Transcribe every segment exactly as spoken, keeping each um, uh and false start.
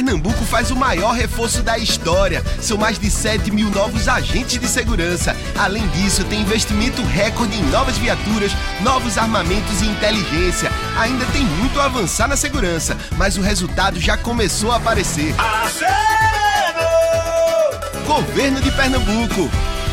Pernambuco faz o maior reforço da história. São mais de sete mil novos agentes de segurança. Além disso, tem investimento recorde em novas viaturas, novos armamentos e inteligência. Ainda tem muito a avançar na segurança, mas o resultado já começou a aparecer. Aceno! Governo de Pernambuco.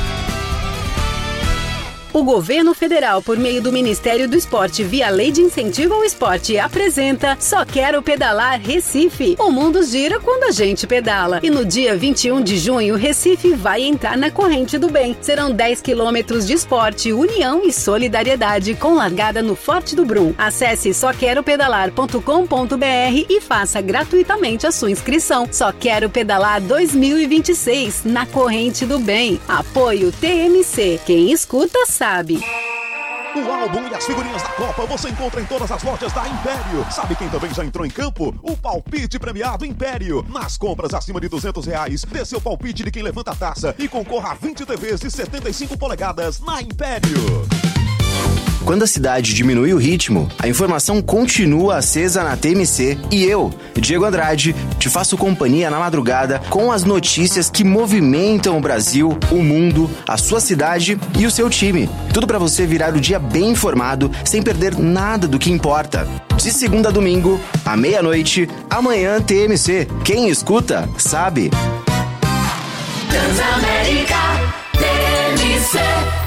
O Governo Federal, por meio do Ministério do Esporte, via Lei de Incentivo ao Esporte, apresenta Só Quero Pedalar Recife. O mundo gira quando a gente pedala. E no dia vinte e um de junho, Recife vai entrar na corrente do bem. Serão dez quilômetros de esporte, união e solidariedade, com largada no Forte do Brum. Acesse só quero pedalar ponto com ponto b r e faça gratuitamente a sua inscrição. Só Quero Pedalar dois mil e vinte e seis, na corrente do bem. Apoio T M C. Quem escuta, sabe. O álbum e as figurinhas da Copa você encontra em todas as lojas da Império. Sabe quem também já entrou em campo? O palpite premiado Império. Nas compras acima de duzentos reais, dê seu palpite de quem levanta a taça e concorra a vinte T Vs de setenta e cinco polegadas na Império. Quando a cidade diminui o ritmo, a informação continua acesa na T M C e eu, Diego Andrade, te faço companhia na madrugada com as notícias que movimentam o Brasil, o mundo, a sua cidade e o seu time. Tudo para você virar o dia bem informado, sem perder nada do que importa. De segunda a domingo, à meia-noite, amanhã T M C. Quem escuta, sabe. Transamérica T M C.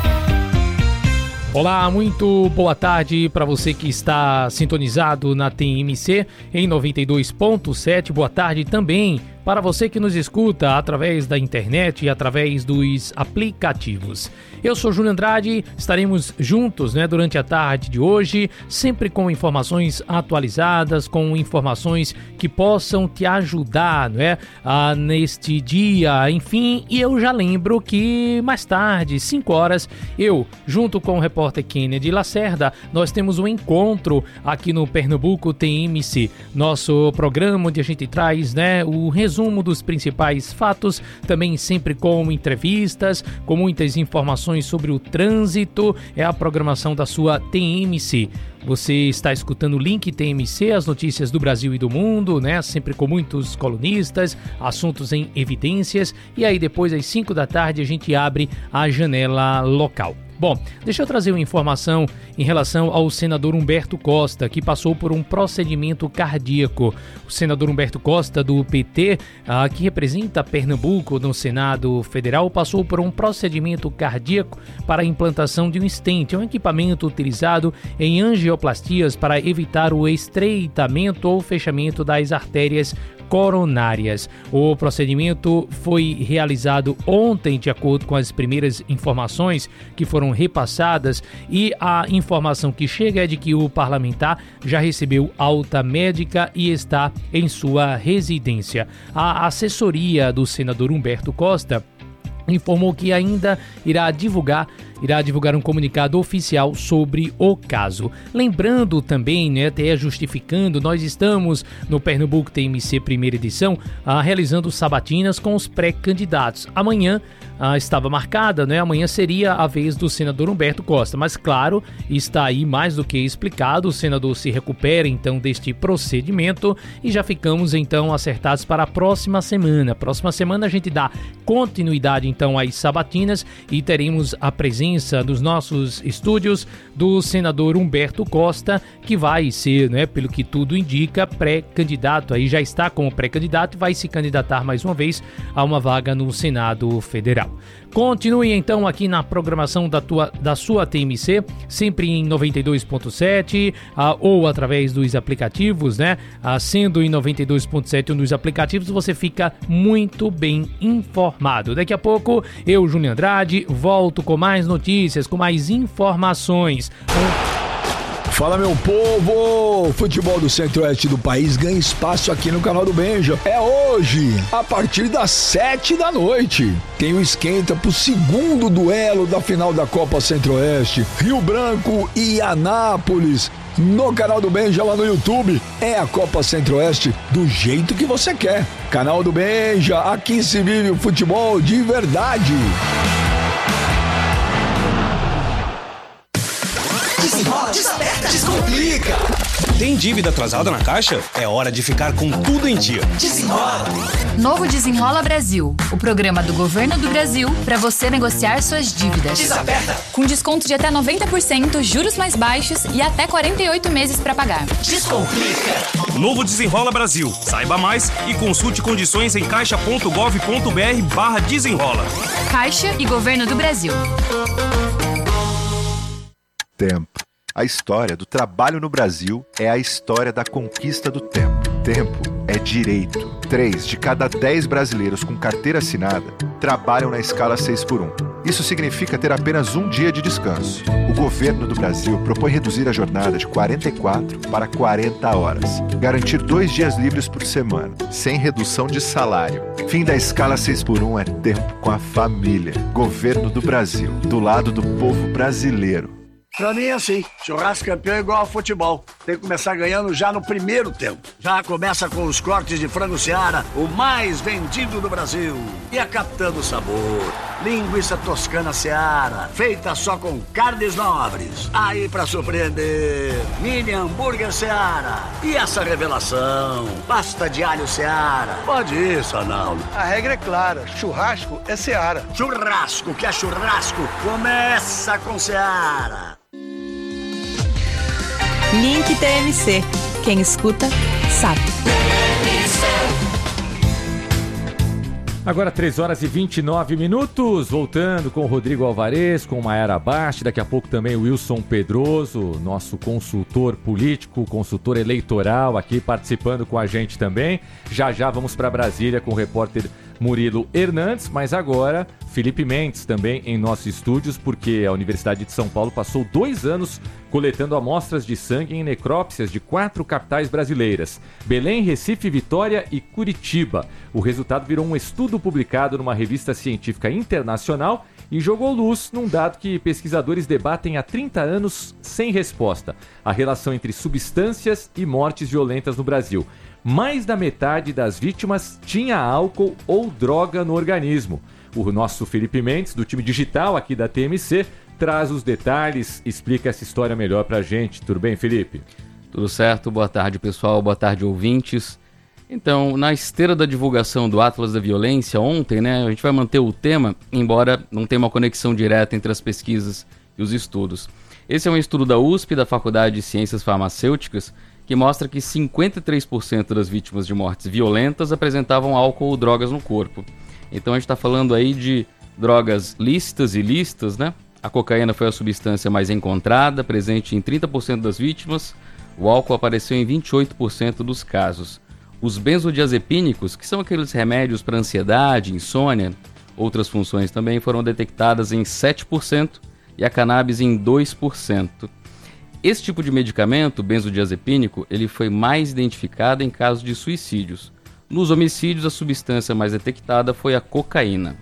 Olá, muito boa tarde para você que está sintonizado na T M C em noventa e dois ponto sete. Boa tarde também para você que nos escuta através da internet e através dos aplicativos. Eu sou Júnior Andrade, estaremos juntos, né, durante a tarde de hoje, sempre com informações atualizadas, com informações que possam te ajudar, né, ah, neste dia, enfim. E eu já lembro que mais tarde, cinco horas, eu, junto com o repórter Kennedy Lacerda, nós temos um encontro aqui no Pernambuco T M C, nosso programa onde a gente traz, né, o resumo dos principais fatos, também sempre com entrevistas, com muitas informações sobre o trânsito. É a programação da sua T M C. Você está escutando o Link T M C, as notícias do Brasil e do mundo, né? Sempre com muitos colunistas, assuntos em evidências. E aí depois, às cinco da tarde, a gente abre a janela local. Bom, deixa eu trazer uma informação em relação ao senador Humberto Costa, que passou por um procedimento cardíaco. O senador Humberto Costa, do P T, ah, que representa Pernambuco no Senado Federal, passou por um procedimento cardíaco para a implantação de um stent, um equipamento utilizado em angioplastias para evitar o estreitamento ou fechamento das artérias coronárias. O procedimento foi realizado ontem, de acordo com as primeiras informações que foram repassadas, e a informação que chega é de que o parlamentar já recebeu alta médica e está em sua residência. A assessoria do senador Humberto Costa informou que ainda irá divulgar irá divulgar um comunicado oficial sobre o caso. Lembrando também, né, até justificando, nós estamos no Pernambuco T M C primeira edição, ah, realizando sabatinas com os pré-candidatos. Amanhã ah, estava marcada, né? Amanhã seria a vez do senador Humberto Costa, mas claro, está aí mais do que explicado, o senador se recupera então deste procedimento e já ficamos então acertados para a próxima semana. Próxima semana a gente dá continuidade então às sabatinas e teremos a presença dos nossos estúdios do senador Humberto Costa, que vai ser, né, pelo que tudo indica, pré-candidato, aí já está como pré-candidato e vai se candidatar mais uma vez a uma vaga no Senado Federal. Continue então aqui na programação da, tua, da sua T M C, sempre em noventa e dois ponto sete ah, ou através dos aplicativos, né? Ah, sendo em noventa e dois ponto sete ou nos aplicativos, você fica muito bem informado. Daqui a pouco, eu, Júnior Andrade, volto com mais notícias, com mais informações. Um... Fala, meu povo! O futebol do centro-oeste do país ganha espaço aqui no canal do Benja. É hoje, a partir das sete da noite. Tem o esquenta pro segundo duelo da final da Copa Centro-Oeste. Rio Branco e Anápolis. No canal do Benja, lá no YouTube. É a Copa Centro-Oeste do jeito que você quer. Canal do Benja, aqui se vive o futebol de verdade. Desenrola, desaperta, descomplica. Tem dívida atrasada na Caixa? É hora de ficar com tudo em dia. Desenrola. Novo Desenrola Brasil, o programa do Governo do Brasil para você negociar suas dívidas. Desaperta. Com desconto de até noventa por cento, juros mais baixos e até quarenta e oito meses para pagar. Descomplica. Novo Desenrola Brasil. Saiba mais e consulte condições em caixa ponto gov ponto br barra desenrola. Caixa e Governo do Brasil. Tempo. A história do trabalho no Brasil é a história da conquista do tempo. Tempo é direito. Três de cada dez brasileiros com carteira assinada trabalham na escala seis por um. Isso significa ter apenas um dia de descanso. O governo do Brasil propõe reduzir a jornada de quarenta e quatro para quarenta horas. Garantir dois dias livres por semana, sem redução de salário. Fim da escala seis por um é tempo com a família. Governo do Brasil, do lado do povo brasileiro. Pra mim é assim, churrasco campeão é igual ao futebol. Tem que começar ganhando já no primeiro tempo. Já começa com os cortes de frango Seara, o mais vendido do Brasil. E a Capitã do Sabor, linguiça toscana Seara, feita só com carnes nobres. Aí pra surpreender, mini hambúrguer Seara. E essa revelação, pasta de alho Seara. Pode ir, Sanaldo. A regra é clara, churrasco é Seara. Churrasco que é churrasco, começa com Seara. Link T M C. Quem escuta, sabe. Agora três horas e vinte e nove minutos, voltando com o Rodrigo Alvarez, com Maiara Basti, daqui a pouco também o Wilson Pedroso, nosso consultor político, consultor eleitoral aqui participando com a gente também. Já já vamos para Brasília com o repórter Murilo Hernandes, mas agora Felipe Mendes também em nossos estúdios, porque a Universidade de São Paulo passou dois anos coletando amostras de sangue em necrópsias de quatro capitais brasileiras: Belém, Recife, Vitória e Curitiba. O resultado virou um estudo publicado numa revista científica internacional e jogou luz num dado que pesquisadores debatem há trinta anos sem resposta: a relação entre substâncias e mortes violentas no Brasil. Mais da metade das vítimas tinha álcool ou droga no organismo. O nosso Felipe Mendes, do time digital aqui da T M C, traz os detalhes, explica essa história melhor pra gente. Tudo bem, Felipe? Tudo certo, boa tarde, pessoal, boa tarde, ouvintes. Então, na esteira da divulgação do Atlas da Violência ontem, né, a gente vai manter o tema, embora não tenha uma conexão direta entre as pesquisas e os estudos. Esse é um estudo da U S P, da Faculdade de Ciências Farmacêuticas, que mostra que cinquenta e três por cento das vítimas de mortes violentas apresentavam álcool ou drogas no corpo. Então a gente está falando aí de drogas lícitas e ilícitas, né? A cocaína foi a substância mais encontrada, presente em trinta por cento das vítimas. O álcool apareceu em vinte e oito por cento dos casos. Os benzodiazepínicos, que são aqueles remédios para ansiedade, insônia, outras funções também, foram detectadas em sete por cento e a cannabis em dois por cento. Esse tipo de medicamento, benzodiazepínico, ele foi mais identificado em casos de suicídios. Nos homicídios, a substância mais detectada foi a cocaína.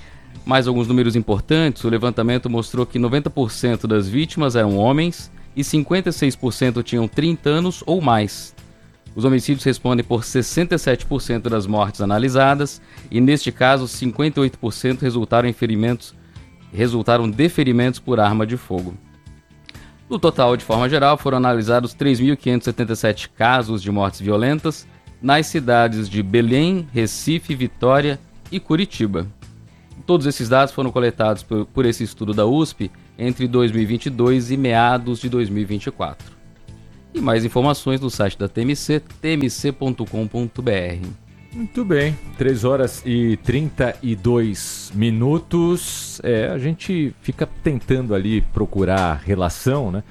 Mais alguns números importantes: o levantamento mostrou que noventa por cento das vítimas eram homens e cinquenta e seis por cento tinham trinta anos ou mais. Os homicídios respondem por sessenta e sete por cento das mortes analisadas e, neste caso, cinquenta e oito por cento resultaram em ferimentos, resultaram de ferimentos por arma de fogo. No total, de forma geral, foram analisados três mil quinhentos e setenta e sete casos de mortes violentas nas cidades de Belém, Recife, Vitória e Curitiba. Todos esses dados foram coletados por, por esse estudo da U S P entre dois mil e vinte e dois e meados de dois mil e vinte e quatro. E mais informações no site da T M C, t m c ponto com ponto b r. Muito bem, três horas e trinta e dois minutos. É, a gente fica tentando ali procurar relação, né?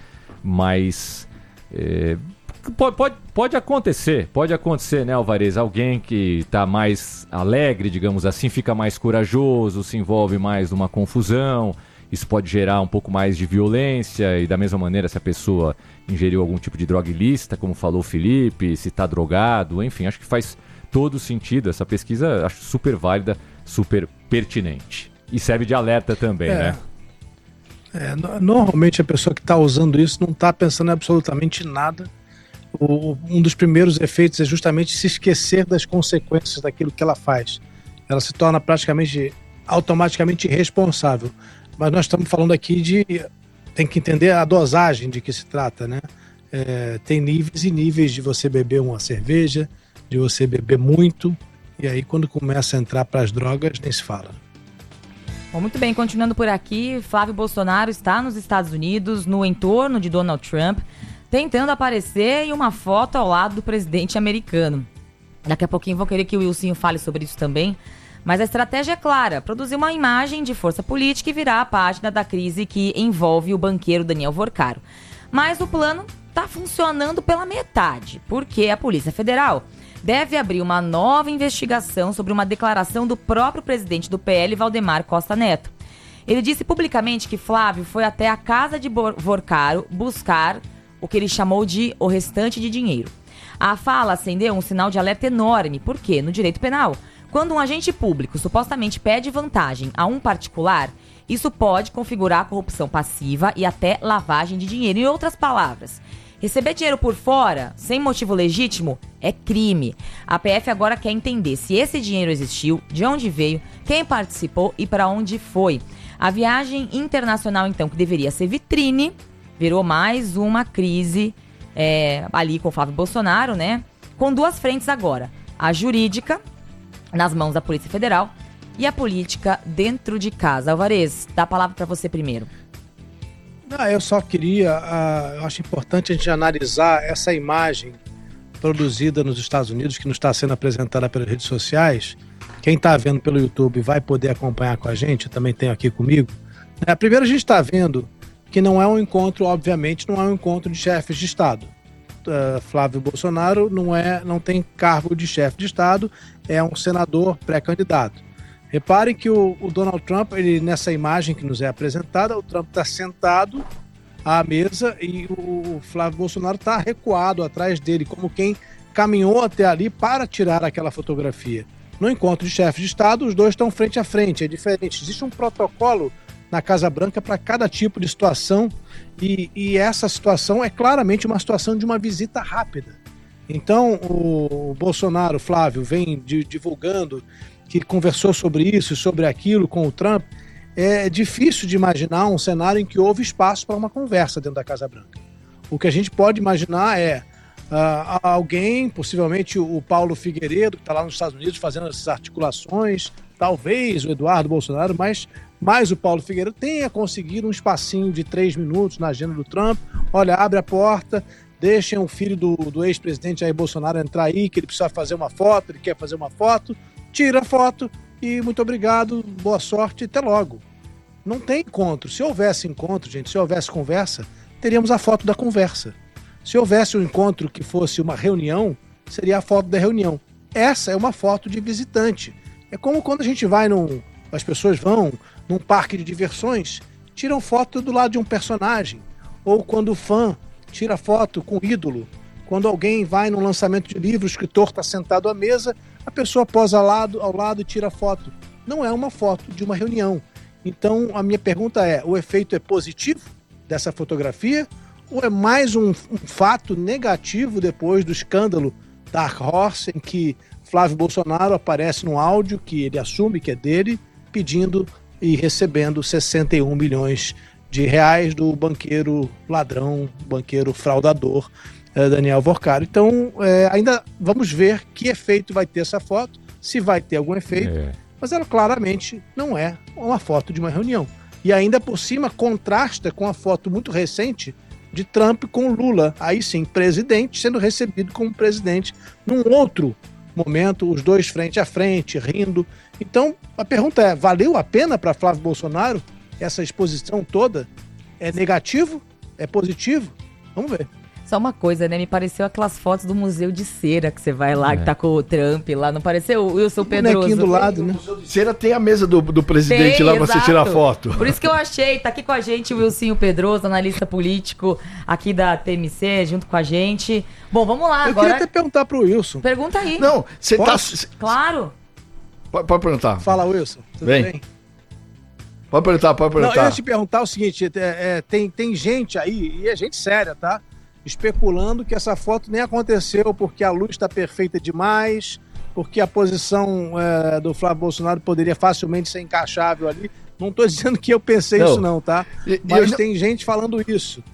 Mas é, pode, pode, pode acontecer, pode acontecer, né, Alvarez? Alguém que está mais alegre, digamos assim, fica mais corajoso, se envolve mais numa confusão. Isso pode gerar um pouco mais de violência e, da mesma maneira, se a pessoa ingeriu algum tipo de droga ilícita, como falou o Felipe, se está drogado, enfim, acho que faz todo sentido. Essa pesquisa acho super válida, super pertinente. E serve de alerta também, é. né? É, normalmente a pessoa que está usando isso não está pensando em absolutamente nada. O, um dos primeiros efeitos é justamente se esquecer das consequências daquilo que ela faz. Ela se torna praticamente, automaticamente irresponsável. Mas nós estamos falando aqui de... Tem que entender a dosagem de que se trata, né? É, tem níveis e níveis de você beber uma cerveja, de você beber muito, e aí quando começa a entrar para as drogas, nem se fala. Bom, muito bem, continuando por aqui, Flávio Bolsonaro está nos Estados Unidos, no entorno de Donald Trump, tentando aparecer em uma foto ao lado do presidente americano. Daqui a pouquinho vou querer que o Wilson fale sobre isso também, mas a estratégia é clara, produzir uma imagem de força política e virar a página da crise que envolve o banqueiro Daniel Vorcaro. Mas o plano está funcionando pela metade, porque a Polícia Federal deve abrir uma nova investigação sobre uma declaração do próprio presidente do P L, Valdemar Costa Neto. Ele disse publicamente que Flávio foi até a casa de Vorcaro buscar o que ele chamou de o restante de dinheiro. A fala acendeu um sinal de alerta enorme, porque no direito penal, quando um agente público supostamente pede vantagem a um particular, isso pode configurar corrupção passiva e até lavagem de dinheiro. Em outras palavras, receber dinheiro por fora, sem motivo legítimo, é crime. A P F agora quer entender se esse dinheiro existiu, de onde veio, quem participou e para onde foi. A viagem internacional, então, que deveria ser vitrine, virou mais uma crise é, ali com o Flávio Bolsonaro, né? Com duas frentes agora. A jurídica, nas mãos da Polícia Federal, e a política dentro de casa. Alvarez, dá a palavra para você primeiro. Não, eu só queria, uh, eu acho importante a gente analisar essa imagem produzida nos Estados Unidos, que não está sendo apresentada pelas redes sociais. Quem está vendo pelo YouTube vai poder acompanhar com a gente, eu também tenho aqui comigo. É, primeiro a gente está vendo que não é um encontro, obviamente, não é um encontro de chefes de Estado. Uh, Flávio Bolsonaro não, é, não tem cargo de chefe de Estado, é um senador pré-candidato. Reparem que o, o Donald Trump, ele, nessa imagem que nos é apresentada, o Trump está sentado à mesa e o, o Flávio Bolsonaro está recuado atrás dele, como quem caminhou até ali para tirar aquela fotografia. No encontro de chefes de Estado, os dois estão frente a frente, é diferente. Existe um protocolo na Casa Branca para cada tipo de situação e, e essa situação é claramente uma situação de uma visita rápida. Então, o, o Bolsonaro, Flávio, vem de, divulgando que conversou sobre isso e sobre aquilo com o Trump. É difícil de imaginar um cenário em que houve espaço para uma conversa dentro da Casa Branca. O que a gente pode imaginar é uh, alguém, possivelmente o Paulo Figueiredo, que está lá nos Estados Unidos fazendo essas articulações, talvez o Eduardo Bolsonaro, mas mais o Paulo Figueiredo tenha conseguido um espacinho de três minutos na agenda do Trump. Olha, abre a porta, deixem o filho do, do ex-presidente Jair Bolsonaro entrar aí, que ele precisa fazer uma foto, ele quer fazer uma foto, tira a foto e muito obrigado, boa sorte, até logo. Não tem encontro. Se houvesse encontro, gente, se houvesse conversa, teríamos a foto da conversa. Se houvesse um encontro que fosse uma reunião, seria a foto da reunião. Essa é uma foto de visitante. É como quando a gente vai num... as pessoas vão num parque de diversões, tiram foto do lado de um personagem. Ou quando o fã tira foto com o ídolo. Quando alguém vai num lançamento de livro, o escritor está sentado à mesa, a pessoa posa ao lado, ao lado e tira foto. Não é uma foto de uma reunião. Então, a minha pergunta é, o efeito é positivo dessa fotografia ou é mais um, um fato negativo depois do escândalo Dark Horse, em que Flávio Bolsonaro aparece num áudio que ele assume que é dele, pedindo e recebendo sessenta e um milhões de reais do banqueiro ladrão, banqueiro fraudador, Daniel Vorcaro. Então, é, ainda vamos ver que efeito vai ter essa foto, se vai ter algum efeito, é. Mas ela claramente não é uma foto de uma reunião. E ainda por cima contrasta com a foto muito recente de Trump com Lula, aí sim, presidente, sendo recebido como presidente num outro momento, os dois frente a frente, rindo. Então, a pergunta é, valeu a pena para Flávio Bolsonaro essa exposição toda? É negativo? É positivo? Vamos ver. Só uma coisa, né? Me pareceu aquelas fotos do Museu de Cera que você vai lá, é. que tá com o Trump lá. Não pareceu o Wilson Pedroso? Do lado, né? O Museu de Cera tem a mesa do, do presidente tem, lá pra exato. Você tirar foto. Por isso que eu achei. Tá aqui com a gente o Wilson Pedroso, analista político aqui da T M C, junto com a gente. Bom, vamos lá eu agora. Eu queria até perguntar pro Wilson. Pergunta aí. Não, você tá... Claro. Pode, pode perguntar. Fala, Wilson. Tudo bem? bem? Pode perguntar, pode perguntar. Não, eu ia te perguntar o seguinte, é, é, tem, tem gente aí, e é gente séria, tá? Especulando que essa foto nem aconteceu porque a luz está perfeita demais, porque a posição é, do Flávio Bolsonaro poderia facilmente ser encaixável ali. Não estou dizendo que eu pensei não. isso não, tá? Mas eu, tem gente falando isso.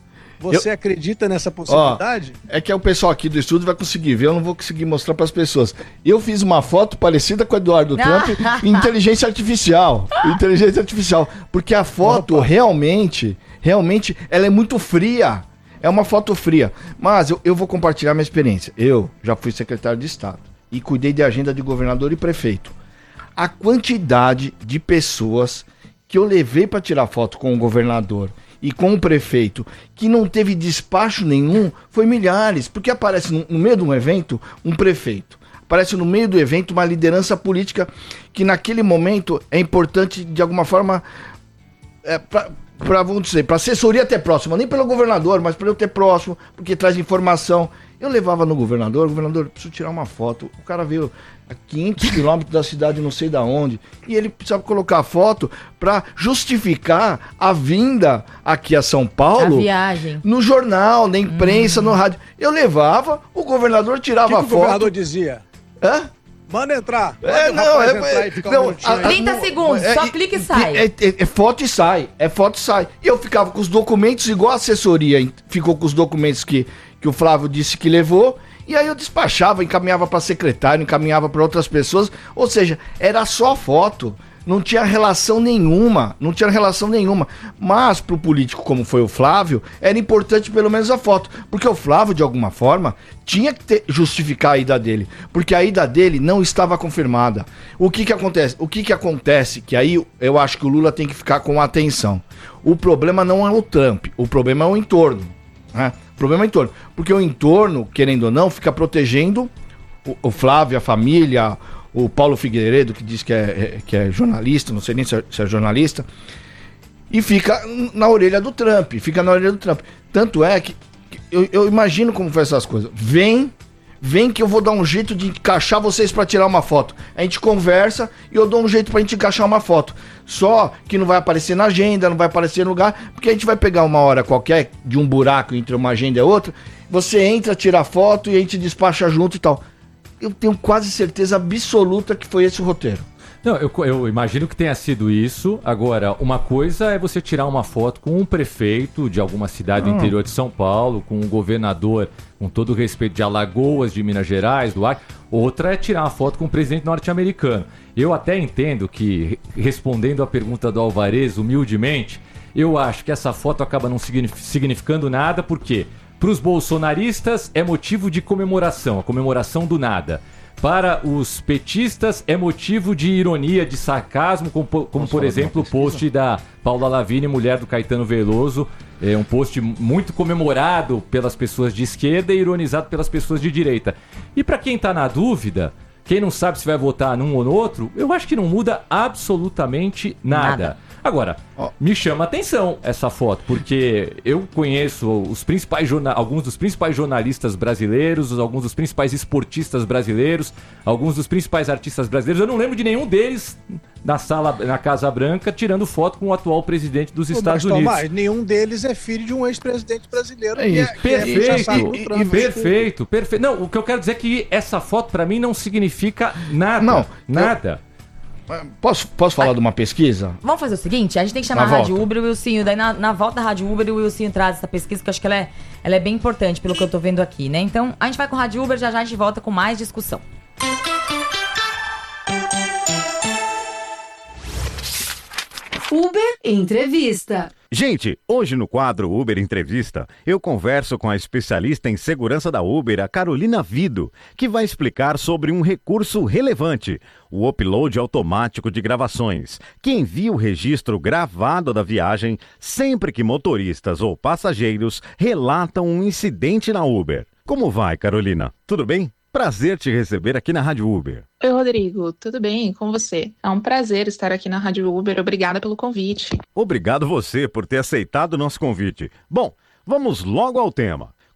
Você eu... acredita nessa possibilidade? Ó, é que o pessoal aqui do estúdio vai conseguir ver, eu não vou conseguir mostrar para as pessoas. Eu fiz uma foto parecida com o Eduardo Trump em inteligência artificial. Inteligência artificial. Porque a foto Opa. realmente, realmente, ela é muito fria. É uma foto fria. Mas eu, eu vou compartilhar minha experiência. Eu já fui secretário de Estado e cuidei de agenda de governador e prefeito. A quantidade de pessoas que eu levei para tirar foto com o governador e com o prefeito, que não teve despacho nenhum, foi milhares, porque aparece no, no meio de um evento um prefeito, aparece no meio do evento uma liderança política que naquele momento é importante de alguma forma, é, para vamos dizer, para assessoria até próxima, nem pelo governador, mas para eu ter próximo, porque traz informação. Eu levava no governador, governador, preciso tirar uma foto, o cara veio a quinhentos quilômetros da cidade, não sei da onde, e ele precisava colocar a foto para justificar a vinda aqui a São Paulo. A viagem. No jornal, na imprensa, hum. no rádio. Eu levava, o governador tirava a foto. O governador dizia? Hã? Manda entrar. Manda é, não, é, entrar e ficar não, um a, trinta segundos, é, só clica e sai. É, é, é foto e sai, é foto e sai. E eu ficava com os documentos, igual a assessoria ficou com os documentos que, que o Flávio disse que levou, e aí eu despachava, encaminhava para secretário, encaminhava para outras pessoas, ou seja, era só foto. Não tinha relação nenhuma, não tinha relação nenhuma. Mas pro político como foi o Flávio, era importante pelo menos a foto. Porque o Flávio, de alguma forma, tinha que ter, justificar a ida dele. Porque a ida dele não estava confirmada. O que que acontece? O que que acontece? Que aí eu acho que o Lula tem que ficar com atenção. O problema não é o Trump, o problema é o entorno. Né? O problema é o entorno. Porque o entorno, querendo ou não, fica protegendo o, o Flávio, a família, o Paulo Figueiredo, que diz que é, que é jornalista, não sei nem se é, se é jornalista, e fica na orelha do Trump, fica na orelha do Trump. Tanto é que, que eu, eu imagino como foi essas coisas. Vem, vem que eu vou dar um jeito de encaixar vocês para tirar uma foto. A gente conversa e eu dou um jeito pra gente encaixar uma foto. Só que não vai aparecer na agenda, não vai aparecer no lugar, porque a gente vai pegar uma hora qualquer, de um buraco entre uma agenda e outra, você entra, tira a foto e a gente despacha junto e tal. Eu tenho quase certeza absoluta que foi esse o roteiro. Não, eu, eu imagino que tenha sido isso. Agora, uma coisa é você tirar uma foto com um prefeito de alguma cidade hum. do interior de São Paulo, com um governador, com todo o respeito, de Alagoas, de Minas Gerais, do Acre. Outra é tirar uma foto com um presidente norte-americano. Eu até entendo que, respondendo à pergunta do Alvarez, humildemente, eu acho que essa foto acaba não significando nada, porque para os bolsonaristas é motivo de comemoração, a comemoração do nada. Para os petistas é motivo de ironia, de sarcasmo, como, como por exemplo o post da Paula Lavigne, mulher do Caetano Veloso, é um post muito comemorado pelas pessoas de esquerda e ironizado pelas pessoas de direita. E para quem está na dúvida, quem não sabe se vai votar num ou no outro, eu acho que não muda absolutamente nada. nada. Agora, oh. me chama a atenção essa foto, porque eu conheço os principais jornal... alguns dos principais jornalistas brasileiros, alguns dos principais esportistas brasileiros, alguns dos principais artistas brasileiros. Eu não lembro de nenhum deles na sala, na Casa Branca, tirando foto com o atual presidente dos Pô, Estados Unidos. Tomás, nenhum deles é filho de um ex-presidente brasileiro. É isso. Que é, perfeito, que é e, Trump, perfeito, perfeito. Não, o que eu quero dizer é que essa foto para mim não significa nada. Não, nada. Eu... Posso, posso falar ah, de uma pesquisa? Vamos fazer o seguinte, a gente tem que chamar na a Rádio volta. Uber e o Wilsinho, daí na, na volta da Rádio Uber o Wilsinho traz essa pesquisa, que eu acho que ela é, ela é bem importante pelo que eu tô vendo aqui, né? Então a gente vai com a Rádio Uber, já já a gente volta com mais discussão. Uber Entrevista. Gente, hoje no quadro Uber Entrevista, eu converso com a especialista em segurança da Uber, a Carolina Vido, que vai explicar sobre um recurso relevante, o upload automático de gravações, que envia o registro gravado da viagem sempre que motoristas ou passageiros relatam um incidente na Uber. Como vai, Carolina? Tudo bem? Prazer te receber aqui na Rádio Uber. Oi, Rodrigo. Tudo bem? Com você? É um prazer estar aqui na Rádio Uber. Obrigada pelo convite. Obrigado você por ter aceitado o nosso convite. Bom, vamos logo ao tema.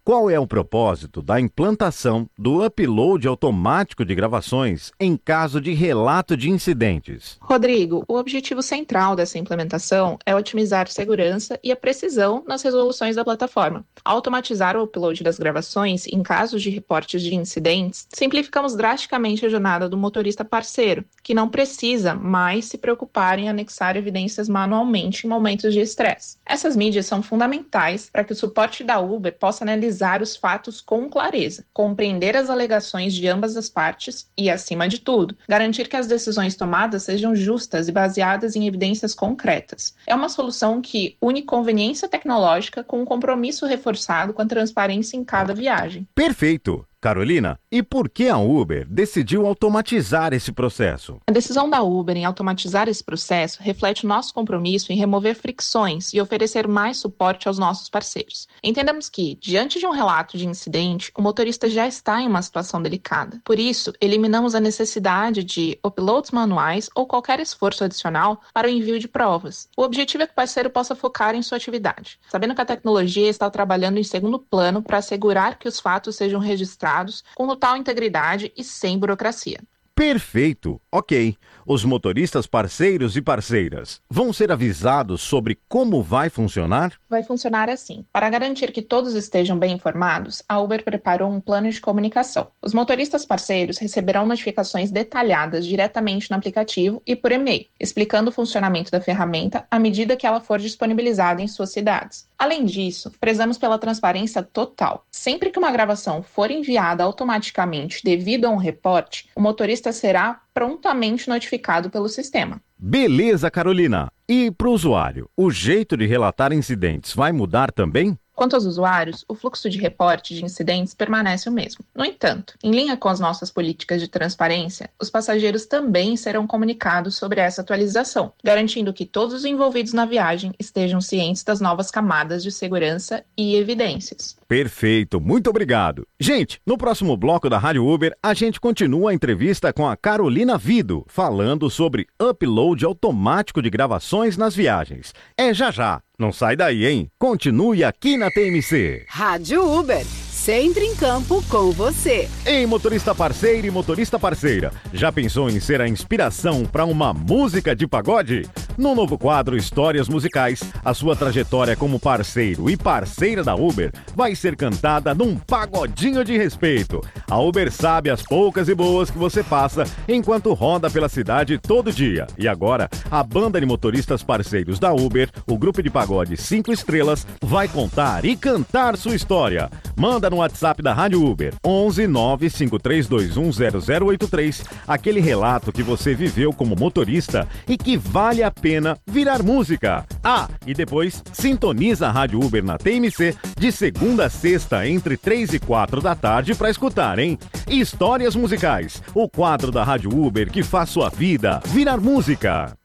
Qual é o propósito da implantação do upload automático de gravações em caso de relato de incidentes? Rodrigo, o objetivo central dessa implementação é otimizar a segurança e a precisão nas resoluções da plataforma. Ao automatizar o upload das gravações em casos de reportes de incidentes, simplificamos drasticamente a jornada do motorista parceiro, que não precisa mais se preocupar em anexar evidências manualmente em momentos de estresse. Essas mídias são fundamentais para que o suporte da Uber possa analisar os fatos com clareza, compreender as alegações de ambas as partes e, acima de tudo, garantir que as decisões tomadas sejam justas e baseadas em evidências concretas. É uma solução que une conveniência tecnológica com um compromisso reforçado com a transparência em cada viagem. Perfeito! Carolina, e por que a Uber decidiu automatizar esse processo? A decisão da Uber em automatizar esse processo reflete o nosso compromisso em remover fricções e oferecer mais suporte aos nossos parceiros. Entendamos que, diante de um relato de incidente, o motorista já está em uma situação delicada. Por isso, eliminamos a necessidade de uploads manuais ou qualquer esforço adicional para o envio de provas. O objetivo é que o parceiro possa focar em sua atividade, sabendo que a tecnologia está trabalhando em segundo plano para assegurar que os fatos sejam registrados com total integridade e sem burocracia. Perfeito! Ok. Os motoristas parceiros e parceiras vão ser avisados sobre como vai funcionar? Vai funcionar assim. Para garantir que todos estejam bem informados, a Uber preparou um plano de comunicação. Os motoristas parceiros receberão notificações detalhadas diretamente no aplicativo e por e-mail, explicando o funcionamento da ferramenta à medida que ela for disponibilizada em suas cidades. Além disso, prezamos pela transparência total. Sempre que uma gravação for enviada automaticamente devido a um reporte, o motorista será prontamente notificado pelo sistema. Beleza, Carolina. E para o usuário, o jeito de relatar incidentes vai mudar também? Quanto aos usuários, o fluxo de reporte de incidentes permanece o mesmo. No entanto, em linha com as nossas políticas de transparência, os passageiros também serão comunicados sobre essa atualização, garantindo que todos os envolvidos na viagem estejam cientes das novas camadas de segurança e evidências. Perfeito, muito obrigado. Gente, no próximo bloco da Rádio Uber, a gente continua a entrevista com a Carolina Vido, falando sobre upload automático de gravações nas viagens. É já já. Não sai daí, hein? Continue aqui na T M C. Rádio Uber, sempre em campo com você. Ei, motorista parceiro e motorista parceira, já pensou em ser a inspiração para uma música de pagode? No novo quadro Histórias Musicais, a sua trajetória como parceiro e parceira da Uber vai ser cantada num pagodinho de respeito. A Uber sabe as poucas e boas que você passa enquanto roda pela cidade todo dia. E agora, a banda de motoristas parceiros da Uber, o grupo de pagode cinco estrelas, vai contar e cantar sua história. Manda no WhatsApp da Rádio Uber, onze nove cinco três dois um zero zero oito três, aquele relato que você viveu como motorista e que vale a pena virar música. Ah, e depois sintoniza a Rádio Uber na T M C de segunda a sexta entre três e quatro da tarde para escutar, hein? Histórias Musicais, o quadro da Rádio Uber que faz sua vida virar música.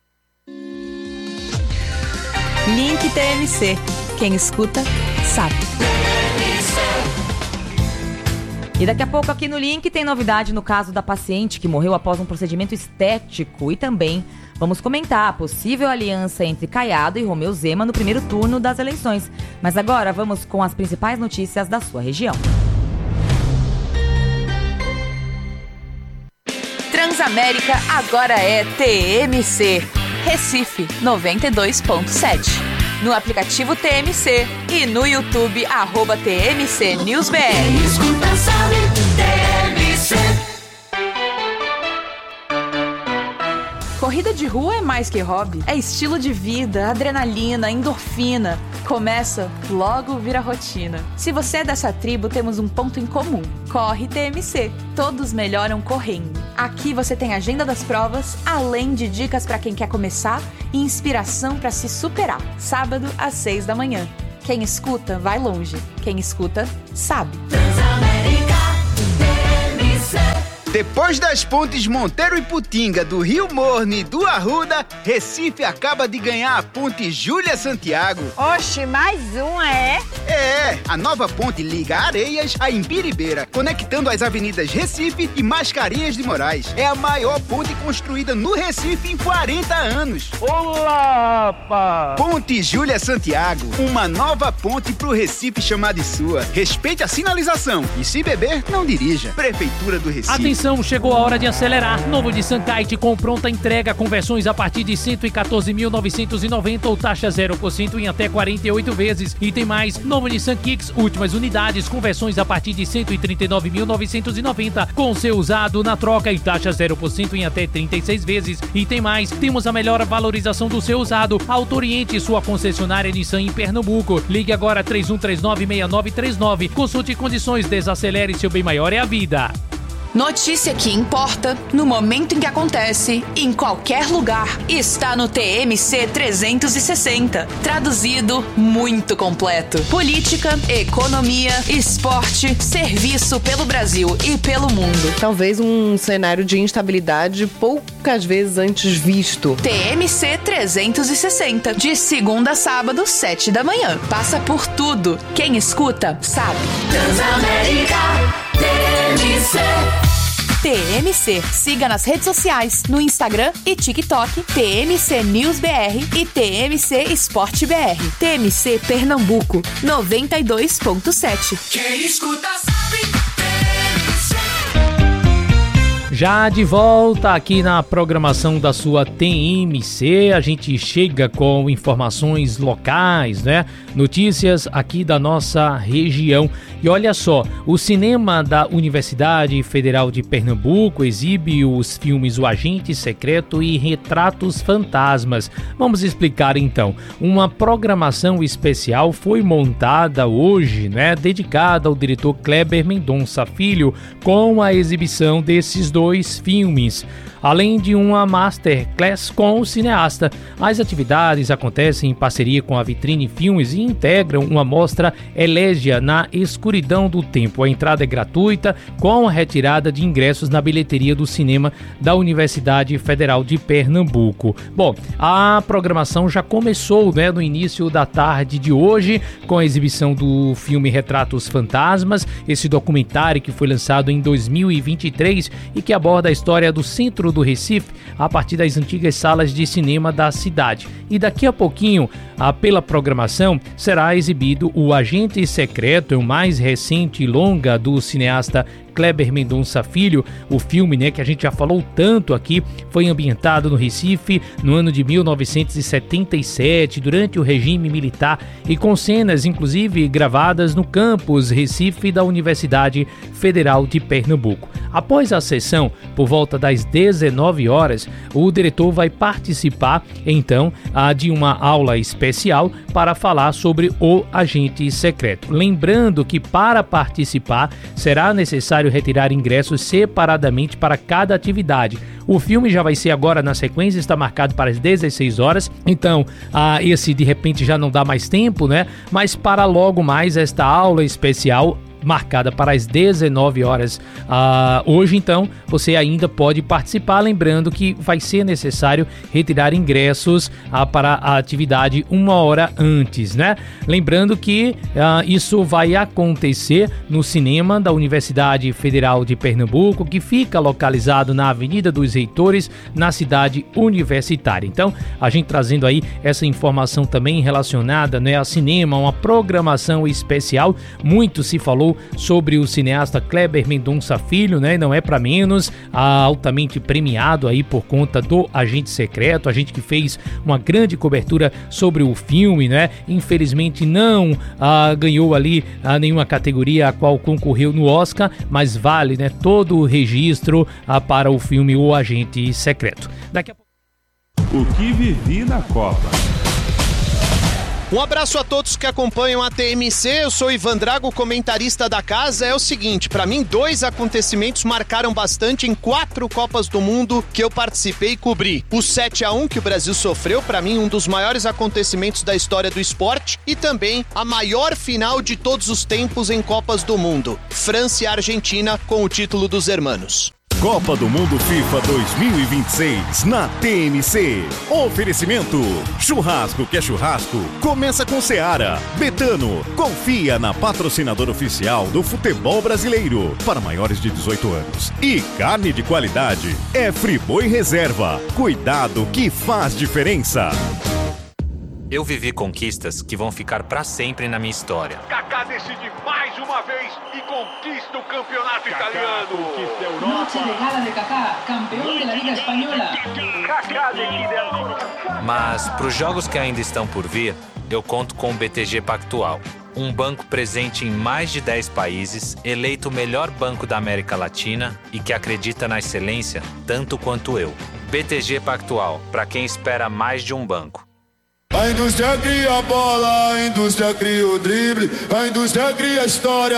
Link T M C. Quem escuta, sabe. E daqui a pouco aqui no Link tem novidade no caso da paciente que morreu após um procedimento estético. E também vamos comentar a possível aliança entre Caiado e Romeu Zema no primeiro turno das eleições. Mas agora vamos com as principais notícias da sua região. Transamérica agora é T M C. Recife noventa e dois ponto sete. No aplicativo T M C e no YouTube, arroba T M C News B R. Quem escuta sabe, T M C. Corrida de rua é mais que hobby. É estilo de vida, adrenalina, endorfina. Começa, logo vira rotina. Se você é dessa tribo, temos um ponto em comum. Corre T M C. Todos melhoram correndo. Aqui você tem agenda das provas, além de dicas para quem quer começar e inspiração para se superar. Sábado às seis da manhã. Quem escuta, vai longe. Quem escuta, sabe. Transamérica, T M C. Depois das pontes Monteiro e Putinga, do Rio Morne e do Arruda, Recife acaba de ganhar a ponte Júlia Santiago. Oxe, mais uma, é? É, a nova ponte liga Areias a Imbiribeira, conectando as avenidas Recife e Mascarenhas de Moraes. É a maior ponte construída no Recife em quarenta anos. Olá, pá! Ponte Júlia Santiago, uma nova ponte pro Recife chamar de sua. Respeite a sinalização e se beber, não dirija. Prefeitura do Recife. Atenção! Chegou a hora de acelerar. Novo Nissan Kite com pronta entrega, com versões a partir de cento e quatorze mil novecentos e noventa ou taxa zero por cento em até quarenta e oito vezes. E tem mais, novo Nissan Kicks, últimas unidades com versões a partir de cento e trinta e nove mil novecentos e noventa, com seu usado na troca e taxa zero por cento em até trinta e seis vezes. E tem mais, temos a melhor valorização do seu usado. Auto Oriente, sua concessionária Nissan em Pernambuco. Ligue agora três um três nove, seis nove três nove. Consulte condições, desacelere, seu bem maior é a vida. Notícia que importa, no momento em que acontece, em qualquer lugar, está no T M C trezentos e sessenta. Traduzido, muito completo. Política, economia, esporte, serviço pelo Brasil e pelo mundo. Talvez um cenário de instabilidade poucas vezes antes visto. T M C trezentos e sessenta, de segunda a sábado, sete da manhã. Passa por tudo. Quem escuta, sabe. Transamérica T M C. T M C. Siga nas redes sociais, no Instagram e TikTok, T M C News B R e T M C Esporte B R. T M C Pernambuco, noventa e dois ponto sete. Quem escuta sabe. Já de volta aqui na programação da sua T M C, a gente chega com informações locais, né? Notícias aqui da nossa região. E olha só, o cinema da Universidade Federal de Pernambuco exibe os filmes O Agente Secreto e Retratos Fantasmas. Vamos explicar então. Uma programação especial foi montada hoje, né? Dedicada ao diretor Kleber Mendonça Filho, com a exibição desses dois filmes, além de uma masterclass com o cineasta. As atividades acontecem em parceria com a Vitrine Filmes e integram uma mostra Elégia na escuridão do tempo. A entrada é gratuita, com a retirada de ingressos na bilheteria do cinema da Universidade Federal de Pernambuco. Bom, a programação já começou, né, no início da tarde de hoje, com a exibição do filme Retratos Fantasmas, esse documentário que foi lançado em dois mil e vinte e três e que aborda a história do centro do Recife a partir das antigas salas de cinema da cidade. E daqui a pouquinho, ah, pela programação, será exibido O Agente Secreto, o mais recente longa do cineasta Kleber Mendonça Filho. O filme, né, que a gente já falou tanto aqui, foi ambientado no Recife no ano de mil novecentos e setenta e sete, durante o regime militar, e com cenas inclusive gravadas no campus Recife da Universidade Federal de Pernambuco. Após a sessão, por volta das dezenove horas, o diretor vai participar então de uma aula especial para falar sobre O Agente Secreto. Lembrando que para participar será necessário retirar ingressos separadamente para cada atividade. O filme já vai ser agora na sequência, está marcado para as dezesseis horas, então ah, esse de repente já não dá mais tempo, né? Mas para logo mais esta aula especial marcada para as dezenove horas ah, hoje, então você ainda pode participar, lembrando que vai ser necessário retirar ingressos ah, para a atividade uma hora antes, né? Lembrando que ah, isso vai acontecer no cinema da Universidade Federal de Pernambuco, que fica localizado na Avenida dos Reitores, na cidade universitária. Então, a gente trazendo aí essa informação também relacionada, né, a cinema, uma programação especial. Muito se falou sobre o cineasta Kleber Mendonça Filho, né? Não é para menos, altamente premiado aí por conta do Agente Secreto, a gente que fez uma grande cobertura sobre o filme, né? Infelizmente não ah, ganhou ali ah, nenhuma categoria a qual concorreu no Oscar, mas vale, né, todo o registro ah, para o filme O Agente Secreto. Daqui a pouco... O que vivi na Copa. Um abraço a todos que acompanham a T M C, eu sou Ivan Drago, comentarista da casa. É o seguinte, para mim dois acontecimentos marcaram bastante em quatro Copas do Mundo que eu participei e cobri. O sete a um que o Brasil sofreu, para mim um dos maiores acontecimentos da história do esporte, e também a maior final de todos os tempos em Copas do Mundo, França e Argentina com o título dos hermanos. Copa do Mundo FIFA dois mil e vinte e seis na T M C. Oferecimento: churrasco que é churrasco, começa com Seara. Betano, confia na patrocinadora oficial do futebol brasileiro para maiores de dezoito anos. E carne de qualidade é Friboi Reserva. Cuidado que faz diferença. Eu vivi conquistas que vão ficar pra sempre na minha história. Kaká decide mais uma vez e conquista o campeonato Kaká italiano. Conquista a Europa. Noche de gala de Kaká, campeão da Liga Espanhola. Kaká decide a... Mas pros jogos que ainda estão por vir, eu conto com o B T G Pactual. Um banco presente em mais de dez países, eleito o melhor banco da América Latina e que acredita na excelência tanto quanto eu. B T G Pactual, para quem espera mais de um banco. A indústria cria a bola, a indústria cria o drible, a indústria cria a história.